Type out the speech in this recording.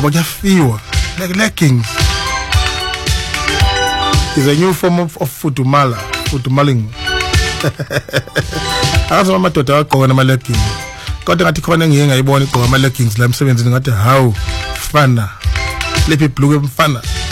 Ngoba kuyafiwa. Like leggings is a new form of fudumaling. Azo amadoda agqoka nama leggings. Kodwa ngathi khona ngiye ngayibona igqoka ama leggings la emsebenzini ngathi hawu fana. Lephi blue emfana.